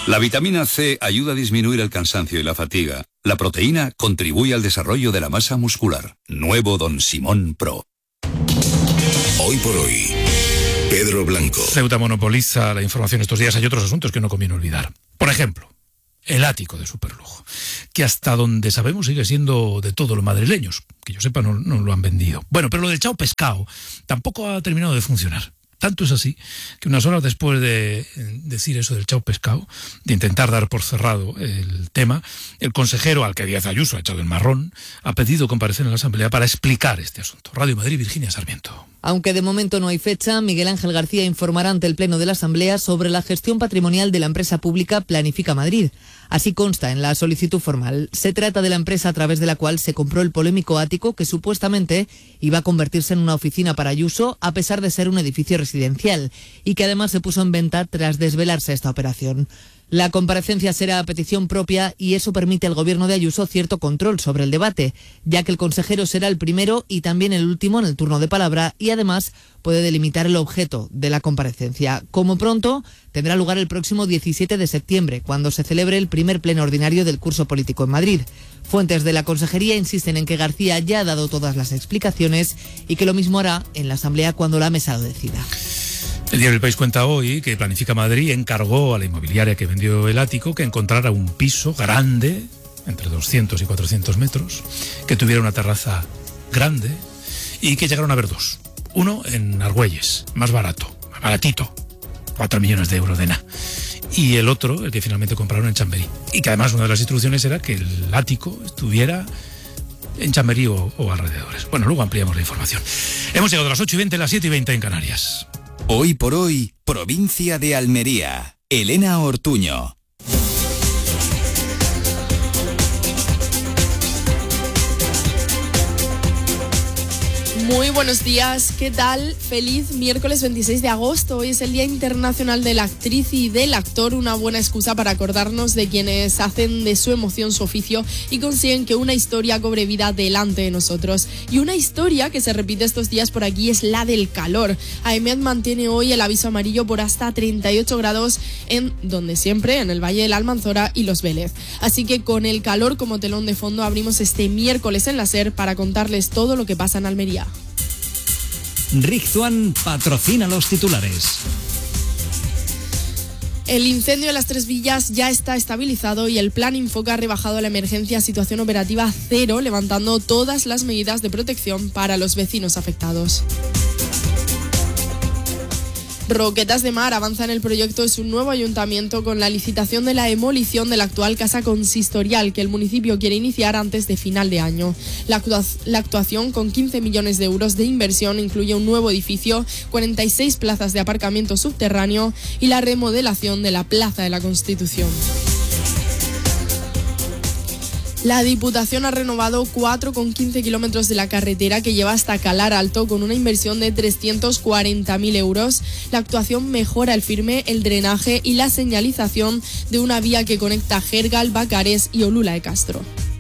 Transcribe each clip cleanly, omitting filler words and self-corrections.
La vitamina C ayuda a disminuir el cansancio y la fatiga. La proteína contribuye al desarrollo de la masa muscular. Nuevo Don Simón Pro. Hoy por hoy, Pedro Blanco. Ceuta monopoliza la información estos días. Hay otros asuntos que no conviene olvidar. Por ejemplo, el ático de superlujo, que hasta donde sabemos sigue siendo de todos los madrileños. Que yo sepa, no lo han vendido. Bueno, pero lo del Chao Pescado tampoco ha terminado de funcionar. Tanto es así que unas horas después de decir eso del Chao Pescado, de intentar dar por cerrado el tema, el consejero, al que Díaz Ayuso ha echado el marrón, ha pedido comparecer en la Asamblea para explicar este asunto. Radio Madrid, Virginia Sarmiento. Aunque de momento no hay fecha, Miguel Ángel García informará ante el Pleno de la Asamblea sobre la gestión patrimonial de la empresa pública Planifica Madrid. Así consta en la solicitud formal. Se trata de la empresa a través de la cual se compró el polémico ático que supuestamente iba a convertirse en una oficina para Ayuso a pesar de ser un edificio residencial y que además se puso en venta tras desvelarse esta operación. La comparecencia será a petición propia y eso permite al gobierno de Ayuso cierto control sobre el debate, ya que el consejero será el primero y también el último en el turno de palabra y además puede delimitar el objeto de la comparecencia. Como pronto, tendrá lugar el próximo 17 de septiembre, cuando se celebre el primer pleno ordinario del curso político en Madrid. Fuentes de la Consejería insisten en que García ya ha dado todas las explicaciones y que lo mismo hará en la Asamblea cuando la mesa lo decida. El diario El País cuenta hoy que Planifica Madrid encargó a la inmobiliaria que vendió el ático que encontrara un piso grande, entre 200 y 400 metros, que tuviera una terraza grande y que llegaron a haber dos. Uno en Argüelles, más baratito, 4 millones de euros de nada. Y el otro, el que finalmente compraron en Chamberí. Y que además una de las instrucciones era que el ático estuviera en Chamberí o alrededores. Bueno, luego ampliamos la información. Hemos llegado a las 8:20, las 7:20 en Canarias. Hoy por hoy, provincia de Almería. Elena Ortuño. Muy buenos días, ¿qué tal? Feliz miércoles 26 de agosto. Hoy es el Día Internacional de la Actriz y del Actor, una buena excusa para acordarnos de quienes hacen de su emoción su oficio y consiguen que una historia cobre vida delante de nosotros. Y una historia que se repite estos días por aquí es la del calor. AEMET mantiene hoy el aviso amarillo por hasta 38 grados en donde siempre, en el Valle de la Almanzora y Los Vélez. Así que con el calor como telón de fondo abrimos este miércoles en la SER para contarles todo lo que pasa en Almería. Rigzuan patrocina los titulares. El incendio de las Tres Villas ya está estabilizado y el Plan Infoca ha rebajado la emergencia a situación operativa 0, levantando todas las medidas de protección para los vecinos afectados. Roquetas de Mar avanza en el proyecto de su nuevo ayuntamiento con la licitación de la demolición de la actual casa consistorial que el municipio quiere iniciar antes de final de año. La actuación, con 15 millones de euros de inversión, incluye un nuevo edificio, 46 plazas de aparcamiento subterráneo y la remodelación de la Plaza de la Constitución. La Diputación ha renovado 4,15 kilómetros de la carretera que lleva hasta Calar Alto con una inversión de 340.000 euros. La actuación mejora el firme, el drenaje y la señalización de una vía que conecta Jergal, Bacares y Olula de Castro.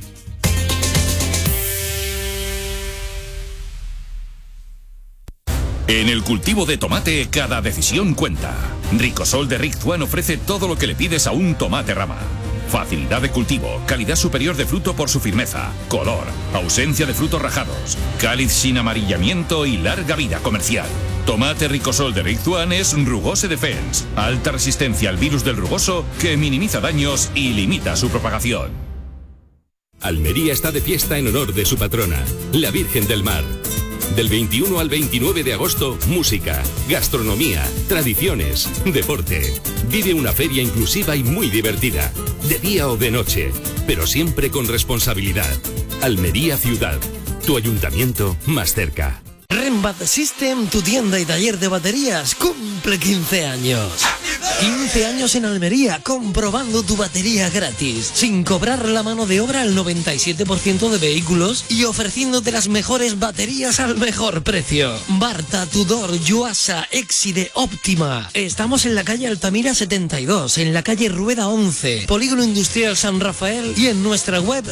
En el cultivo de tomate, cada decisión cuenta. Ricosol de Rigzuan ofrece todo lo que le pides a un tomate rama. Facilidad de cultivo, calidad superior de fruto por su firmeza, color, ausencia de frutos rajados, cáliz sin amarillamiento y larga vida comercial. Tomate Ricosol de Rigzuan es Rugose Defense, alta resistencia al virus del rugoso que minimiza daños y limita su propagación. Almería está de fiesta en honor de su patrona, la Virgen del Mar. Del 21 al 29 de agosto, música, gastronomía, tradiciones, deporte. Vive una feria inclusiva y muy divertida, de día o de noche, pero siempre con responsabilidad. Almería Ciudad, tu ayuntamiento más cerca. Rembat System, tu tienda y taller de baterías, cumple 15 años. 15 años en Almería, comprobando tu batería gratis, sin cobrar la mano de obra al 97% de vehículos y ofreciéndote las mejores baterías al mejor precio. Barta, Tudor, Yuasa, Exide, Óptima. Estamos en la calle Altamira 72, en la calle Rueda 11, Polígono Industrial San Rafael y en nuestra web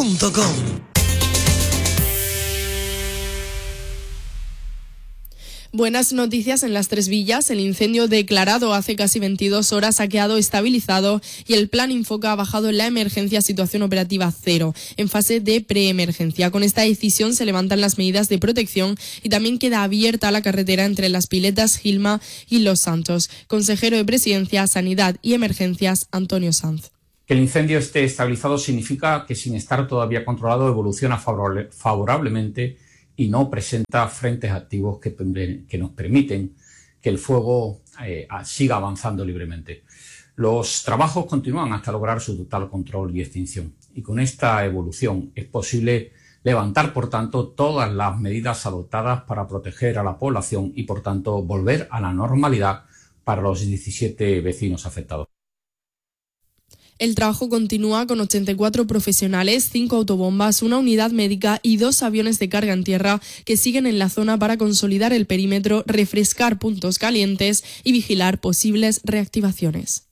bateriasenalmería.com. Buenas noticias en Las Tres Villas. El incendio declarado hace casi 22 horas ha quedado estabilizado y el plan Infoca ha bajado la emergencia a situación operativa 0, en fase de preemergencia. Con esta decisión se levantan las medidas de protección y también queda abierta la carretera entre Las Piletas, Gilma y Los Santos. Consejero de Presidencia, Sanidad y Emergencias, Antonio Sanz. Que el incendio esté estabilizado significa que, sin estar todavía controlado, evoluciona favorablemente y no presenta frentes activos que nos permiten que el fuego siga avanzando libremente. Los trabajos continúan hasta lograr su total control y extinción. Y con esta evolución es posible levantar, por tanto, todas las medidas adoptadas para proteger a la población y, por tanto, volver a la normalidad para los 17 vecinos afectados. El trabajo continúa con 84 profesionales, 5 autobombas, una unidad médica y 2 aviones de carga en tierra que siguen en la zona para consolidar el perímetro, refrescar puntos calientes y vigilar posibles reactivaciones.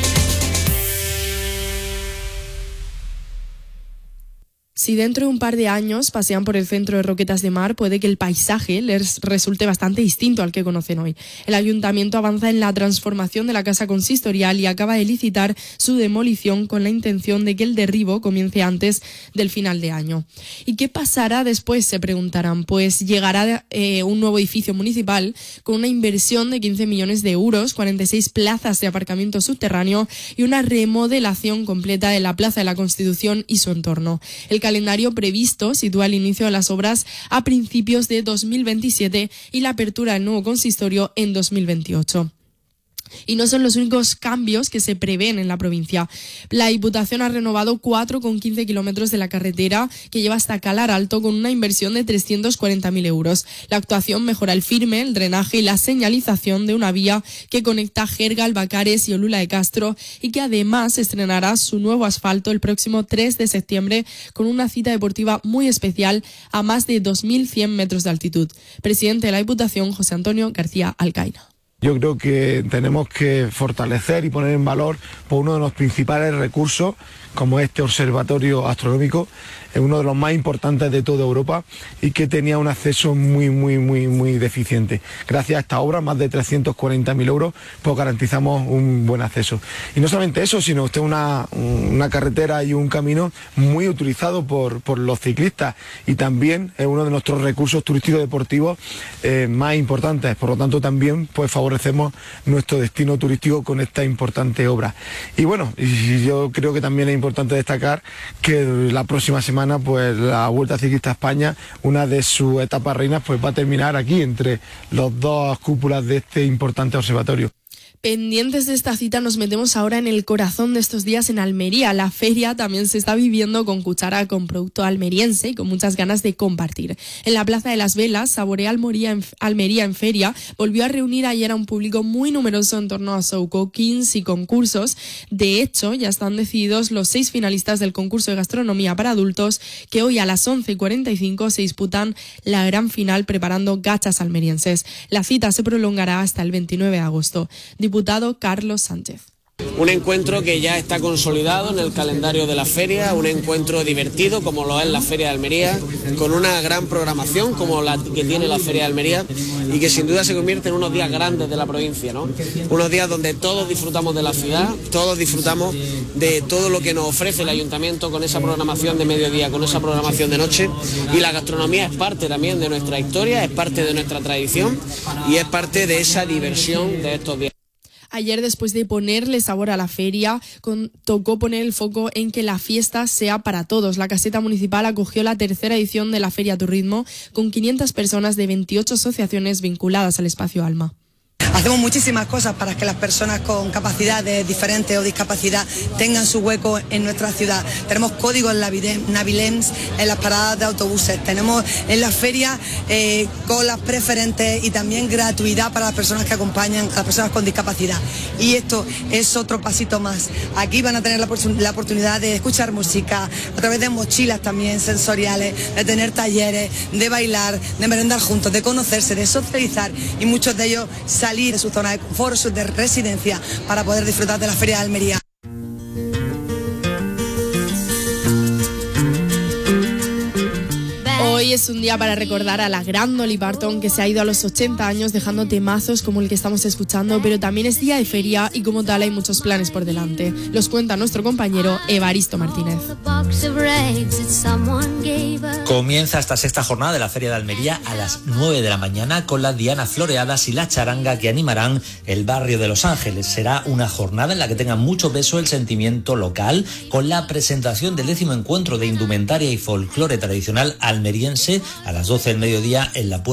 Si dentro de un par de años pasean por el centro de Roquetas de Mar, puede que el paisaje les resulte bastante distinto al que conocen hoy. El ayuntamiento avanza en la transformación de la casa consistorial y acaba de licitar su demolición con la intención de que el derribo comience antes del final de año. ¿Y qué pasará después?, se preguntarán. Pues llegará un nuevo edificio municipal con una inversión de 15 millones de euros, 46 plazas de aparcamiento subterráneo y una remodelación completa de la Plaza de la Constitución y su entorno. El calendario previsto sitúa el inicio de las obras a principios de 2027 y la apertura del nuevo consistorio en 2028. Y no son los únicos cambios que se prevén en la provincia. La Diputación ha renovado 4,15 kilómetros de la carretera que lleva hasta Calar Alto con una inversión de 340.000 euros. La actuación mejora el firme, el drenaje y la señalización de una vía que conecta Jerga, Albacares y Olula de Castro y que además estrenará su nuevo asfalto el próximo 3 de septiembre con una cita deportiva muy especial a más de 2.100 metros de altitud. Presidente de la Diputación, José Antonio García Alcaina. Yo creo que tenemos que fortalecer y poner en valor uno de los principales recursos, como este observatorio astronómico, es uno de los más importantes de toda Europa y que tenía un acceso muy deficiente. Gracias a esta obra, más de 340.000 euros, pues garantizamos un buen acceso. Y no solamente eso, sino usted una carretera y un camino muy utilizado por los ciclistas y también es uno de nuestros recursos turísticos deportivos más importantes. Por lo tanto, también pues favorecemos nuestro destino turístico con esta importante obra. Y bueno, y yo creo que también es importante destacar que la próxima semana pues la Vuelta Ciclista a España, una de sus etapas reinas, pues va a terminar aquí entre las dos cúpulas de este importante observatorio. Pendientes de esta cita, nos metemos ahora en el corazón de estos días en Almería. La feria también se está viviendo con cuchara, con producto almeriense y con muchas ganas de compartir. En la Plaza de las Velas, Saborea Almería en feria volvió a reunir ayer a un público muy numeroso en torno a showcookings y concursos. De hecho, ya están decididos los 6 finalistas del concurso de gastronomía para adultos que hoy a las 11:45 se disputan la gran final preparando gachas almerienses. La cita se prolongará hasta el 29 de agosto. Diputado Carlos Sánchez. Un encuentro que ya está consolidado en el calendario de la feria, un encuentro divertido como lo es la Feria de Almería, con una gran programación como la que tiene la Feria de Almería y que sin duda se convierte en unos días grandes de la provincia, ¿no? Unos días donde todos disfrutamos de la ciudad, todos disfrutamos de todo lo que nos ofrece el ayuntamiento con esa programación de mediodía, con esa programación de noche, y la gastronomía es parte también de nuestra historia, es parte de nuestra tradición y es parte de esa diversión de estos días. Ayer, después de ponerle sabor a la feria, tocó poner el foco en que la fiesta sea para todos. La caseta municipal acogió la 3ª edición de la Feria Tu Ritmo con 500 personas de 28 asociaciones vinculadas al espacio Alma. Hacemos muchísimas cosas para que las personas con capacidades diferentes o discapacidad tengan su hueco en nuestra ciudad. Tenemos códigos navideños en las paradas de autobuses, tenemos en la feria colas preferentes y también gratuidad para las personas que acompañan a las personas con discapacidad. Y esto es otro pasito más. Aquí van a tener la oportunidad de escuchar música a través de mochilas también sensoriales, de tener talleres, de bailar, de merendar juntos, de conocerse, de socializar y muchos de ellos salir de su zona de confort, de residencia, para poder disfrutar de la Feria de Almería. Hoy Hoy es un día para recordar a la gran Dolly Parton, que se ha ido a los 80 años dejando temazos como el que estamos escuchando, pero también es día de feria y como tal hay muchos planes por delante. Los cuenta nuestro compañero Evaristo Martínez. Comienza esta sexta jornada de la Feria de Almería a las 9 de la mañana con las dianas floreadas y la charanga que animarán el barrio de Los Ángeles. Será una jornada en la que tenga mucho peso el sentimiento local, con la presentación del 10º encuentro de indumentaria y folclore tradicional almeriense a las 12 del mediodía en la puerta